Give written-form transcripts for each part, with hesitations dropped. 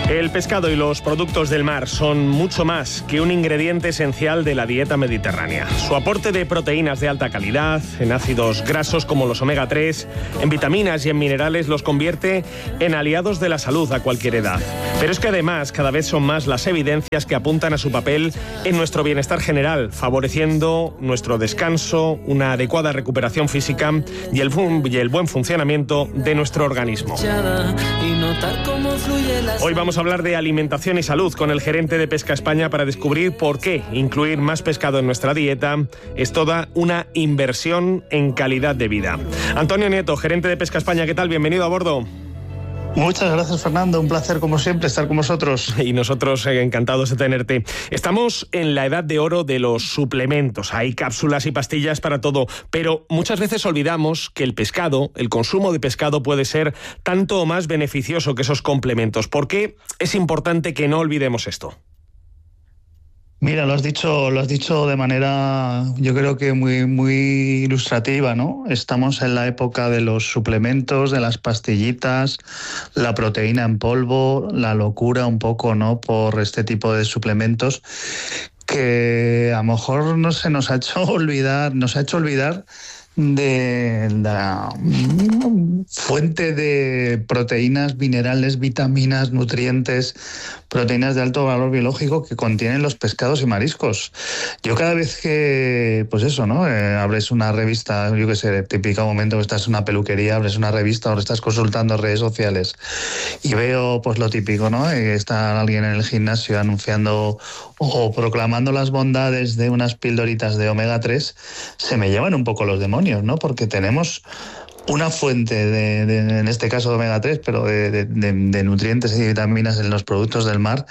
El pescado y los productos del mar son mucho más que un ingrediente esencial de la dieta mediterránea. Su aporte de proteínas de alta calidad, en ácidos grasos como los omega 3, en vitaminas y en minerales los convierte en aliados de la salud a cualquier edad. Pero es que además cada vez son más las evidencias que apuntan a su papel en nuestro bienestar general, favoreciendo nuestro descanso, una adecuada recuperación física y el buen funcionamiento de nuestro organismo. Hoy vamos a hablar de alimentación y salud con el gerente de Pesca España para descubrir por qué incluir más pescado en nuestra dieta es toda una inversión en calidad de vida. Antonio Nieto, gerente de Pesca España, ¿qué tal? Bienvenido a bordo. Muchas gracias, Fernando. Un placer, como siempre, estar con vosotros. Y nosotros encantados de tenerte. Estamos en la edad de oro de los suplementos. Hay cápsulas y pastillas para todo, pero muchas veces olvidamos que el pescado, el consumo de pescado puede ser tanto o más beneficioso que esos complementos. ¿Por qué es importante que no olvidemos esto? Mira, lo has dicho de manera, yo creo que muy ilustrativa, ¿no? Estamos en la época de los suplementos, de las pastillitas, la proteína en polvo, la locura un poco, ¿no? Por este tipo de suplementos que a lo mejor nos ha hecho olvidar de la fuente de proteínas, minerales, vitaminas, nutrientes, proteínas de alto valor biológico que contienen los pescados y mariscos. Yo cada vez que, pues eso, ¿no? Abres una revista, yo qué sé, típico momento que estás en una peluquería, abres una revista o estás consultando redes sociales y veo pues lo típico, ¿no? Está alguien en el gimnasio anunciando o proclamando las bondades de unas pildoritas de omega 3, se me llevan un poco los demonios, ¿no? Porque tenemos una fuente en este caso de omega 3, pero de nutrientes y vitaminas en los productos del mar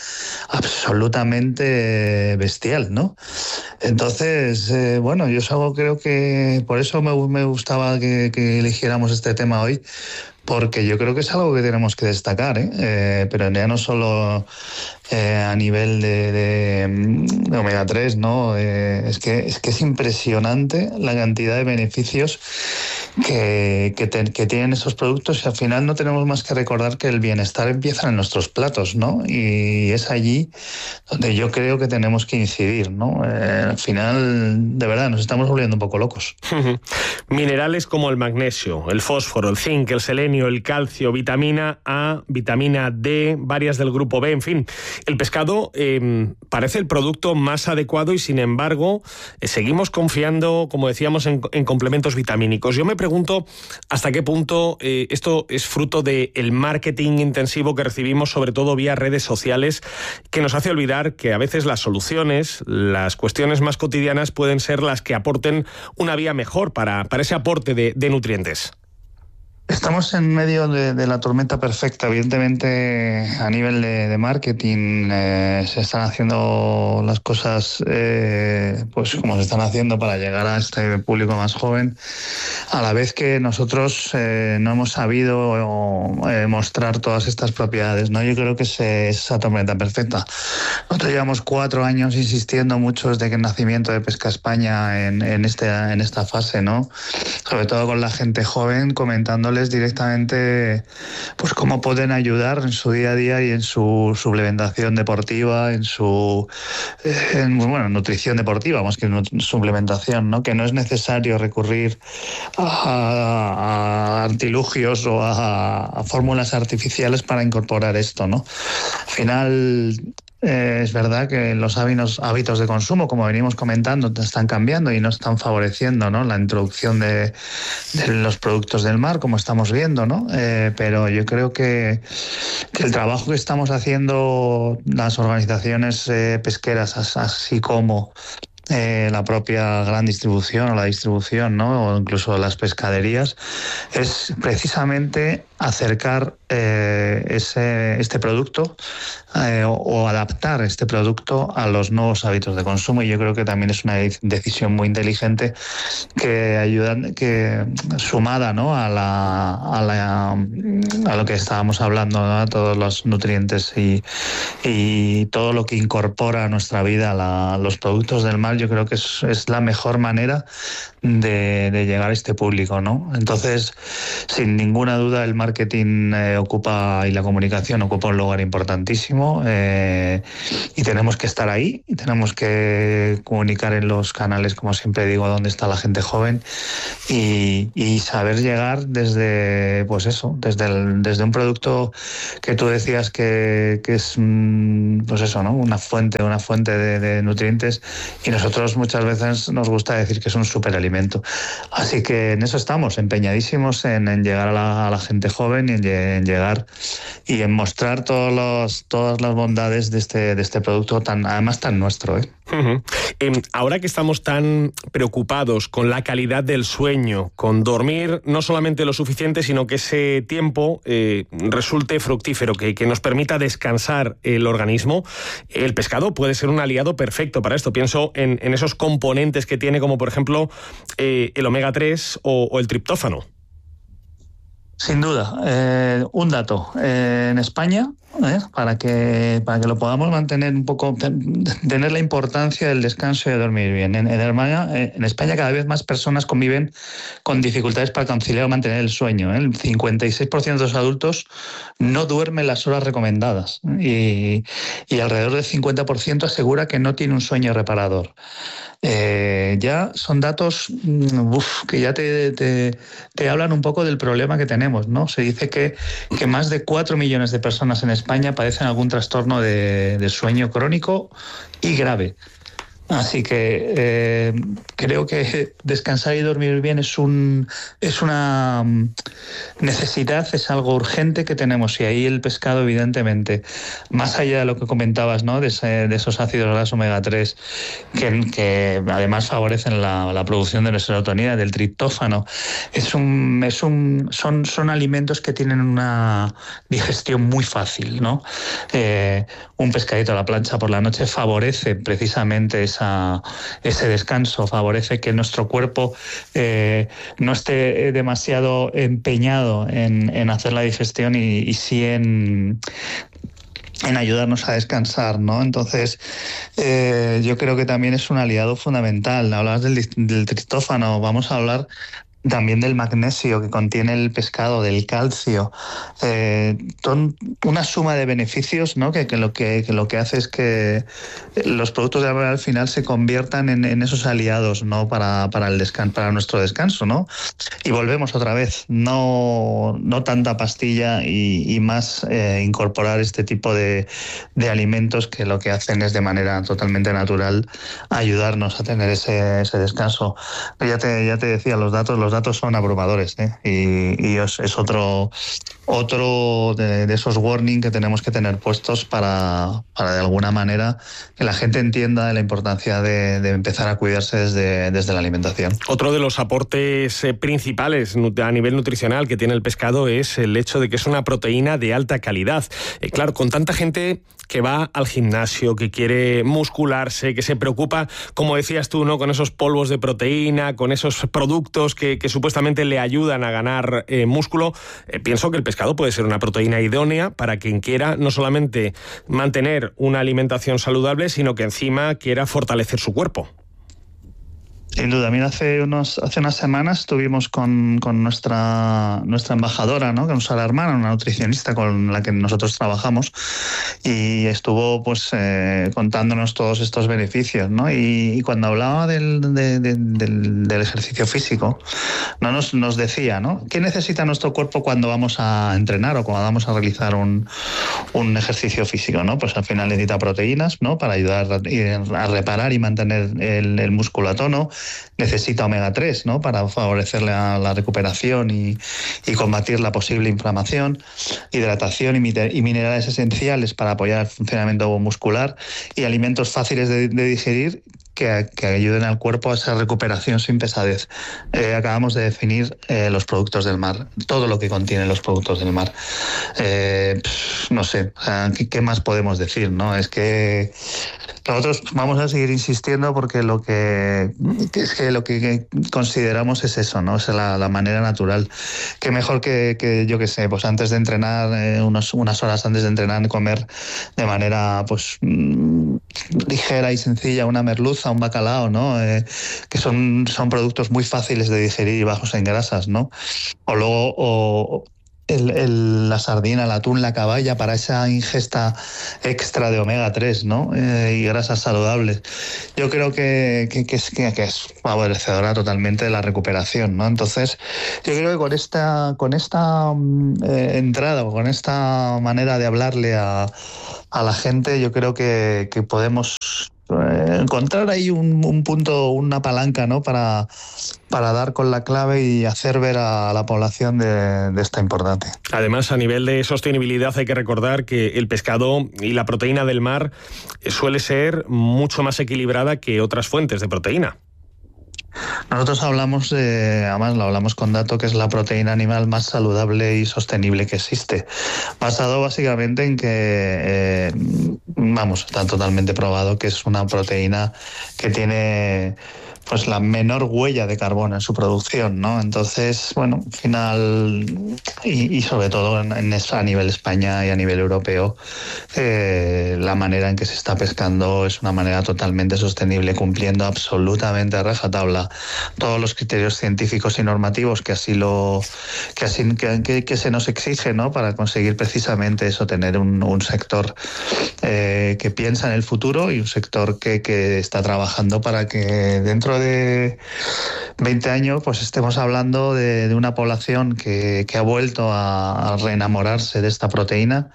absolutamente bestial, ¿no? Entonces, bueno, yo creo que por eso me gustaba que eligiéramos este tema hoy, porque yo creo que es algo que tenemos que destacar, pero ya no solo a nivel de omega 3, ¿no? Es que es impresionante la cantidad de beneficios que tienen esos productos, y al final no tenemos más que recordar que el bienestar empieza en nuestros platos, ¿no? Y es allí donde yo creo que tenemos que incidir, ¿no? Al final, de verdad, nos estamos volviendo un poco locos. Minerales como el magnesio, el fósforo, el zinc, el selenio, el calcio, vitamina A, vitamina D, varias del grupo B, en fin. El pescado parece el producto más adecuado y, sin embargo, seguimos confiando, como decíamos, en complementos vitamínicos. Yo me pregunto hasta qué punto esto es fruto del marketing intensivo que recibimos, sobre todo vía redes sociales, que nos hace olvidar que a veces las soluciones, las cuestiones más cotidianas pueden ser las que aporten una vía mejor para ese aporte de nutrientes. Estamos en medio de la tormenta perfecta. Evidentemente, a nivel de marketing, se están haciendo las cosas pues como se están haciendo para llegar a este público más joven, a la vez que nosotros no hemos sabido mostrar todas estas propiedades, ¿no? Yo creo que es esa tormenta perfecta. Nosotros llevamos 4 años insistiendo mucho desde que el nacimiento de Pesca España en esta fase, ¿no? Sobre todo con la gente joven, comentándoles directamente pues cómo pueden ayudar en su día a día y en su suplementación deportiva, en su nutrición deportiva, más que suplementación, ¿no? Que no es necesario recurrir a artilugios o a fórmulas artificiales para incorporar esto, ¿no? Al final, es verdad que los hábitos de consumo, como venimos comentando, están cambiando y no están favoreciendo, ¿no? La introducción de los productos del mar, como estamos viendo, ¿no? Pero yo creo que el trabajo que estamos haciendo las organizaciones pesqueras, así como la propia gran distribución o la distribución, ¿no? O incluso las pescaderías, es precisamente acercar este producto o adaptar este producto a los nuevos hábitos de consumo, y yo creo que también es una decisión muy inteligente que ayuda, que sumada, ¿no? a lo que estábamos hablando, ¿no? A todos los nutrientes y todo lo que incorpora a nuestra vida los productos del mar. Yo creo que es la mejor manera de llegar a este público, ¿no? Entonces, sin ninguna duda, el marketing marketing y la comunicación ocupa un lugar importantísimo, y tenemos que estar ahí, y tenemos que comunicar en los canales, como siempre digo, donde está la gente joven, y saber llegar desde, pues eso, desde un producto que tú decías que es, pues eso, ¿no? Una fuente de nutrientes, y nosotros muchas veces nos gusta decir que es un superalimento. Así que en eso estamos, empeñadísimos en llegar a la gente joven, y en llegar y en mostrar todas las bondades de este producto además tan nuestro, ¿eh? Uh-huh. Ahora que estamos tan preocupados con la calidad del sueño, con dormir no solamente lo suficiente, sino que ese tiempo resulte fructífero, que nos permita descansar el organismo, el pescado puede ser un aliado perfecto para esto. Pienso en esos componentes que tiene, como por ejemplo el omega 3 o el triptófano. Sin duda. Un dato. En España, para que lo podamos mantener un poco, tener la importancia del descanso y de dormir bien. En España cada vez más personas conviven con dificultades para conciliar o mantener el sueño. El 56% de los adultos no duermen las horas recomendadas, y alrededor del 50% asegura que no tiene un sueño reparador. Ya son datos que ya te hablan un poco del problema que tenemos, ¿no? Se dice que más de 4 millones de personas en España padecen algún trastorno de sueño crónico y grave. Así que creo que descansar y dormir bien es una necesidad, es algo urgente que tenemos, y ahí el pescado, evidentemente, más allá de lo que comentabas, ¿no? de esos ácidos grasos omega 3 que además favorecen la producción de la serotonina, del triptófano, son alimentos que tienen una digestión muy fácil, ¿no? Un pescadito a la plancha por la noche favorece precisamente ese descanso, favorece que nuestro cuerpo no esté demasiado empeñado en hacer la digestión, y sí en ayudarnos a descansar, ¿no? Entonces, yo creo que también es un aliado fundamental. Hablabas del triptófano, vamos a hablar también del magnesio que contiene el pescado, del calcio, son una suma de beneficios, ¿no? que lo que hace es que los productos de la mar al final se conviertan en esos aliados, ¿no? para nuestro descanso, ¿no? Y volvemos otra vez, no tanta pastilla y más incorporar este tipo de alimentos que lo que hacen es de manera totalmente natural ayudarnos a tener ese descanso. Ya te decía, los datos son abrumadores, y es otro de esos warning que tenemos que tener puestos para de alguna manera que la gente entienda la importancia de empezar a cuidarse desde la alimentación. Otro de los aportes principales a nivel nutricional que tiene el pescado es el hecho de que es una proteína de alta calidad. Claro, con tanta gente que va al gimnasio, que quiere muscularse, que se preocupa, como decías tú, ¿no? Con esos polvos de proteína, con esos productos que supuestamente le ayudan a ganar músculo, pienso que el pescado puede ser una proteína idónea para quien quiera no solamente mantener una alimentación saludable, sino que encima quiera fortalecer su cuerpo. Sin duda. Mira, hace unas semanas estuvimos con nuestra embajadora, ¿no? Con Sara Hermana, una nutricionista con la que nosotros trabajamos, y estuvo pues contándonos todos estos beneficios, ¿no? Y cuando hablaba del ejercicio físico, no nos decía, ¿no? ¿Qué necesita nuestro cuerpo cuando vamos a entrenar o cuando vamos a realizar un ejercicio físico, ¿no? Pues al final necesita proteínas, ¿no? Para ayudar a reparar y mantener el músculo a tono. Necesita omega 3, ¿no? Para favorecer la recuperación y combatir la posible inflamación, hidratación y minerales esenciales para apoyar el funcionamiento muscular, y alimentos fáciles de digerir que ayuden al cuerpo a esa recuperación sin pesadez. Acabamos de definir los productos del mar, todo lo que contienen los productos del mar. No sé, ¿qué más podemos decir, no? Es que nosotros vamos a seguir insistiendo porque lo que consideramos es eso, ¿no? Es la manera natural. Que mejor que yo qué sé, pues antes de entrenar, unas horas antes de entrenar, comer de manera pues ligera y sencilla una merluza, un bacalao, ¿no? Que son productos muy fáciles de digerir y bajos en grasas, ¿no? O luego la sardina, el atún, la caballa para esa ingesta extra de omega 3, ¿no? Y grasas saludables. Yo creo que es favorecedora totalmente de la recuperación, ¿no? Entonces, yo creo que con esta entrada o con esta manera de hablarle a la gente, yo creo que podemos encontrar ahí un punto, una palanca, ¿no? Para dar con la clave y hacer ver a la población de esta importante. Además, a nivel de sostenibilidad hay que recordar que el pescado y la proteína del mar suele ser mucho más equilibrada que otras fuentes de proteína. Nosotros hablamos, además lo hablamos con dato, que es la proteína animal más saludable y sostenible que existe, basado básicamente en que, está totalmente probado que es una proteína que tiene pues la menor huella de carbono en su producción, ¿no? Entonces, bueno, al final, y sobre todo a nivel España y a nivel europeo, la manera en que se está pescando es una manera totalmente sostenible, cumpliendo absolutamente a rajatabla todos los criterios científicos y normativos que se nos exige, ¿no? Para conseguir precisamente eso, tener un sector que piensa en el futuro y un sector que está trabajando para que dentro de 20 años pues estemos hablando de una población que ha vuelto a reenamorarse de esta proteína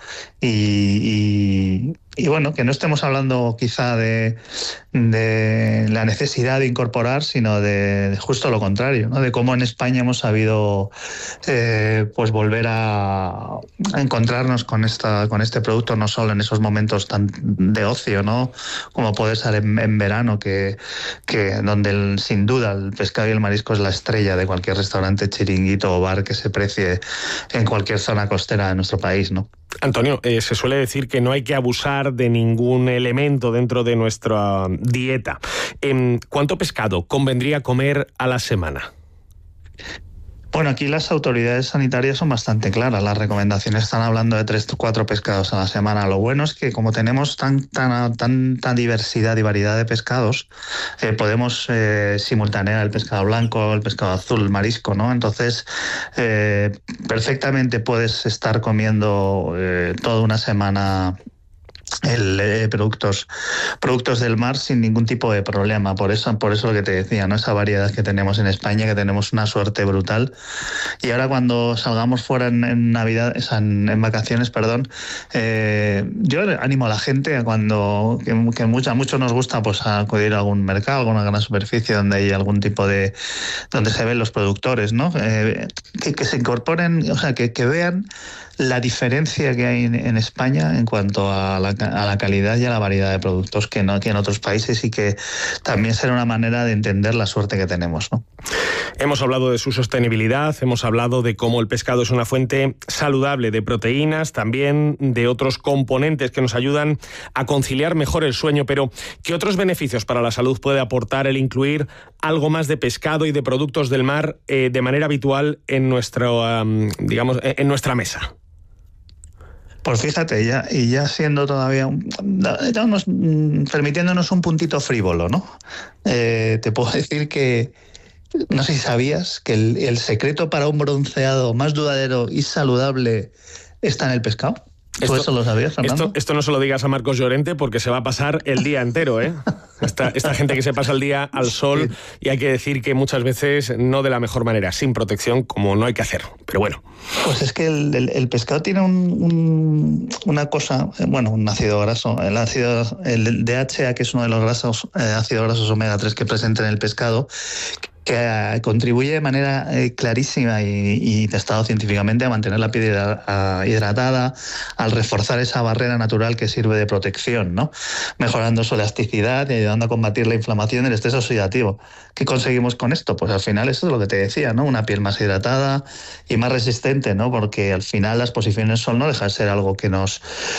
y bueno, que no estemos hablando quizá de la necesidad de incorporar, sino de justo lo contrario, ¿no? De cómo en España hemos sabido pues volver a encontrarnos con este producto, no solo en esos momentos tan de ocio, ¿no? Como puede ser en verano, que donde sin duda el pescado y el marisco es la estrella de cualquier restaurante, chiringuito o bar que se precie en cualquier zona costera de nuestro país, ¿no? Antonio, se suele decir que no hay que abusar de ningún elemento dentro de nuestra dieta. ¿Cuánto pescado convendría comer a la semana? Bueno, aquí las autoridades sanitarias son bastante claras. Las recomendaciones están hablando de 3 o 4 pescados a la semana. Lo bueno es que como tenemos tanta diversidad y variedad de pescados, podemos simultanear el pescado blanco, el pescado azul, el marisco, ¿no? Entonces, perfectamente puedes estar comiendo toda una semana productos del mar sin ningún tipo de problema. Por eso lo que te decía, ¿no? Esa variedad que tenemos en España, que tenemos una suerte brutal. Y ahora cuando salgamos fuera en Navidad, en vacaciones, perdón, yo animo a la gente a que a muchos nos gusta pues a acudir a algún mercado, alguna gran superficie donde hay algún tipo donde se ven los productores, ¿no? Que se incorporen, o sea, que vean la diferencia que hay en España en cuanto a la calidad y a la variedad de productos que no tienen otros países, y que también será una manera de entender la suerte que tenemos, ¿no? Hemos hablado de su sostenibilidad, hemos hablado de cómo el pescado es una fuente saludable de proteínas, también de otros componentes que nos ayudan a conciliar mejor el sueño, pero ¿qué otros beneficios para la salud puede aportar el incluir algo más de pescado y de productos del mar de manera habitual en en nuestra mesa? Pues fíjate, ya siendo todavía, permitiéndonos un puntito frívolo, ¿no? Te puedo decir que no sé si sabías que el secreto para un bronceado más duradero y saludable está en el pescado. ¿Tú eso lo sabías, Fernando? Esto no se lo digas a Marcos Llorente, porque se va a pasar el día entero, ¿eh? Esta gente que se pasa el día al sol, y hay que decir que muchas veces no de la mejor manera, sin protección, como no hay que hacer. Pero bueno. Pues es que el pescado tiene una cosa, un ácido graso, el DHA, que es uno de los ácidos grasos omega 3 que presenta en el pescado, que contribuye de manera clarísima y testado científicamente a mantener la piel hidratada, al reforzar esa barrera natural que sirve de protección, ¿no? Mejorando su elasticidad y ayudando a combatir la inflamación y el estrés oxidativo. ¿Qué conseguimos con esto? Pues al final eso es lo que te decía, ¿no? Una piel más hidratada y más resistente, ¿no? Porque al final la exposición al sol no deja de ser algo que nos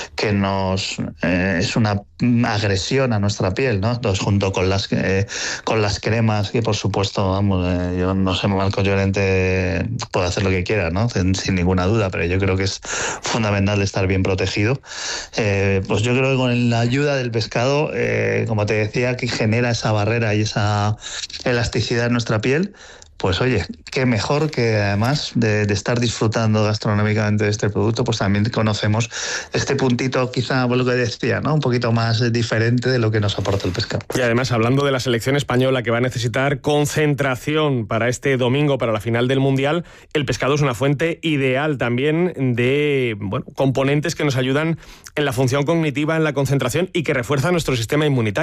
es una agresión a nuestra piel, ¿no? Entonces, junto con las cremas, que por supuesto, yo no sé, Marcos Llorente puede hacer lo que quiera, ¿no? Sin ninguna duda, pero yo creo que es fundamental estar bien protegido. Pues yo creo que con la ayuda del pescado, como te decía, que genera esa barrera y esa elasticidad en nuestra piel, pues oye, qué mejor que además de estar disfrutando gastronómicamente de este producto, pues también conocemos este puntito, quizá por lo que decía, ¿no? Un poquito más diferente de lo que nos aporta el pescado. Y además, hablando de la selección española que va a necesitar concentración para este domingo, para la final del Mundial, el pescado es una fuente ideal también de componentes que nos ayudan en la función cognitiva, en la concentración y que refuerzan nuestro sistema inmunitario.